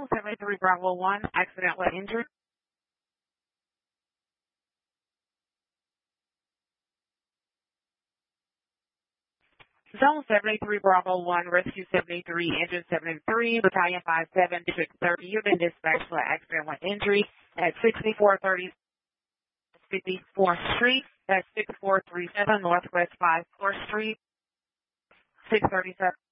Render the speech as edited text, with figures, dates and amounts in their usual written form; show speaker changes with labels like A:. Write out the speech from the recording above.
A: Zone 73 Bravo 1, accident with injury. Zone 73 Bravo 1, Rescue 73, Engine 73, Battalion 57, District 30. You've been dispatched for accident with injury at 6430 54th Street. That's 6437 Northwest 54th Street, 637.